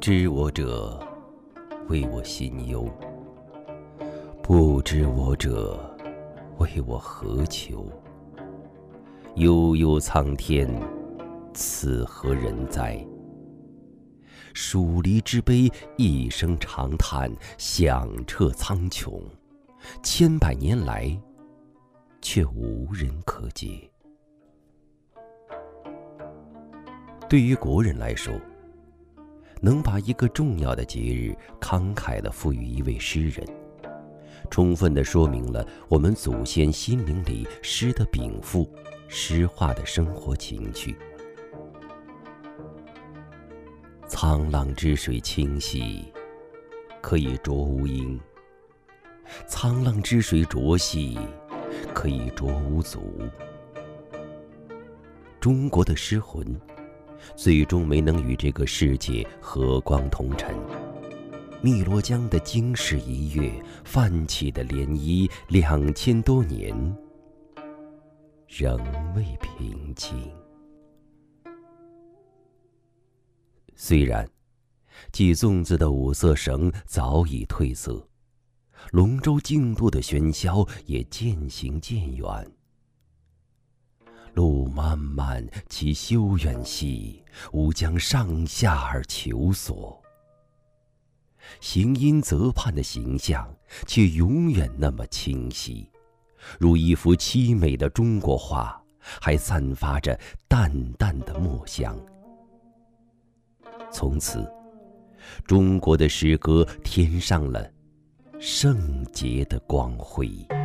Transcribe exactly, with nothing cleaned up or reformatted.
知我者，为我心忧；不知我者，为我何求？悠悠苍天，此何人哉？蜀离之悲，一声长叹，响彻苍穹。千百年来，却无人可解。对于国人来说，能把一个重要的节日慷慨地赋予一位诗人，充分地说明了我们祖先心灵里诗的禀赋、诗化的生活情趣。沧浪之水清兮，可以濯吾缨；沧浪之水浊兮，可以濯吾足。中国的诗魂最终没能与这个世界和光同尘。汨罗江的惊世一跃，泛起的涟漪，两千多年仍未平静。虽然系粽子的五色绳早已褪色，龙舟竞渡的喧嚣也渐行渐远。路漫漫其修远兮，吾将上下而求索。行阴则盼的形象却永远那么清晰，如一幅凄美的中国画，还散发着淡淡的墨香。从此，中国的诗歌添上了圣洁的光辉。